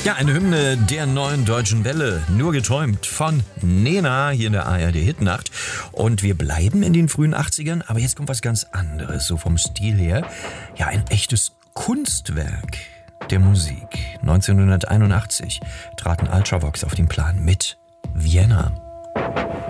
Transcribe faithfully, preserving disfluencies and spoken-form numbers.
Ja, eine Hymne der neuen Deutschen Welle, nur geträumt von Nena hier in der A R D Hitnacht. Und wir bleiben in den frühen achtzigern, aber jetzt kommt was ganz anderes, so vom Stil her. Ja, ein echtes Kunstwerk der Musik. neunzehnhunderteinundachtzig traten Ultravox auf den Plan mit Vienna.